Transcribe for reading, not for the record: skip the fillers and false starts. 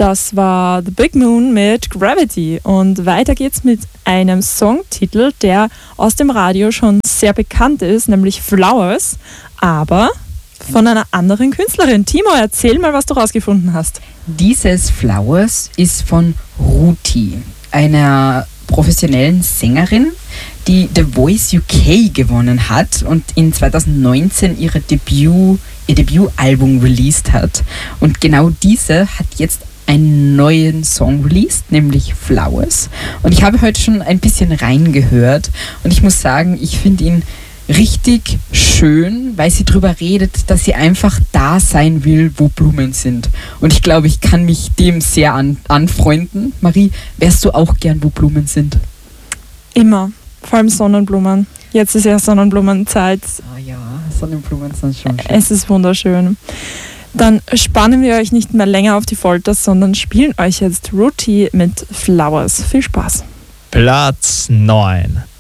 Das war The Big Moon mit Gravity. Und weiter geht's mit einem Songtitel, der aus dem Radio schon sehr bekannt ist, nämlich Flowers, aber von einer anderen Künstlerin. Timo, erzähl mal, was du rausgefunden hast. Dieses Flowers ist von Ruti, einer professionellen Sängerin, die The Voice UK gewonnen hat und in 2019 ihr Debütalbum released hat. Und genau diese hat jetzt einen neuen Song released, nämlich Flowers. Und ich habe heute schon ein bisschen reingehört und ich muss sagen, ich finde ihn richtig schön, weil sie darüber redet, dass sie einfach da sein will, wo Blumen sind. Und ich glaube, ich kann mich dem sehr anfreunden. Marie, wärst du auch gern, wo Blumen sind? Immer, vor allem Sonnenblumen. Jetzt ist ja Sonnenblumenzeit. Ah ja, Sonnenblumen sind schon schön. Es ist wunderschön. Dann spannen wir euch nicht mehr länger auf die Folter, sondern spielen euch jetzt Ruti mit Flowers. Viel Spaß. Platz 9.